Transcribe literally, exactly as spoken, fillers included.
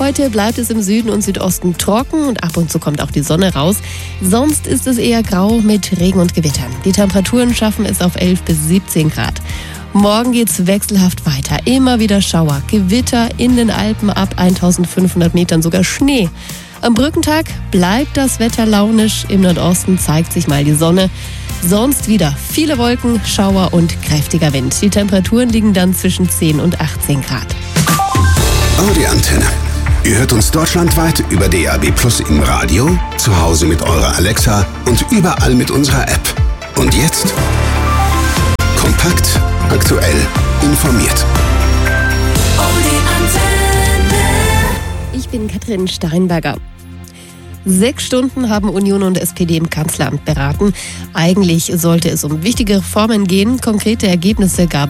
Heute bleibt es im Süden und Südosten trocken und ab und zu kommt auch die Sonne raus. Sonst ist es eher grau mit Regen und Gewittern. Die Temperaturen schaffen es auf elf bis siebzehn Grad. Morgen geht's wechselhaft weiter. Immer wieder Schauer, Gewitter in den Alpen ab eintausendfünfhundert Metern, sogar Schnee. Am Brückentag bleibt das Wetter launisch. Im Nordosten zeigt sich mal die Sonne. Sonst wieder viele Wolken, Schauer und kräftiger Wind. Die Temperaturen liegen dann zwischen zehn und achtzehn Grad. Audi Antenne. Ihr hört uns deutschlandweit über D A B Plus im Radio, zu Hause mit eurer Alexa und überall mit unserer App. Und jetzt kompakt, aktuell, informiert. Ich bin Katrin Steinberger. Sechs Stunden haben Union und S P D im Kanzleramt beraten. Eigentlich sollte es um wichtige Reformen gehen. Konkrete Ergebnisse gab